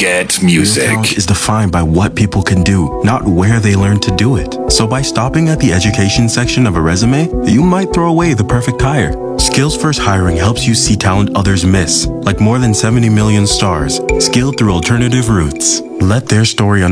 Get music. Real talent is defined by what people can do, not where they learn to do it. So by stopping at the education section of a resume, you might throw away the perfect hire. Skills First Hiring helps you see talent others miss, like more than 70 million stars, skilled through alternative routes. Let their story